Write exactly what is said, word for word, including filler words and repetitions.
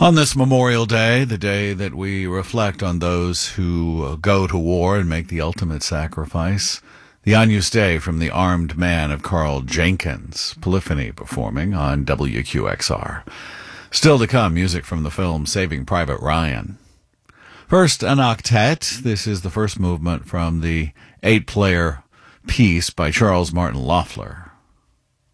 On this Memorial Day, the day that we reflect on those who go to war and make the ultimate sacrifice, the Agnus Dei from the Armed Man of Carl Jenkins, Polyphony performing on W Q X R. Still to come, music from the film Saving Private Ryan. First, an octet. This is the first movement from the eight-player piece by Charles Martin Loeffler.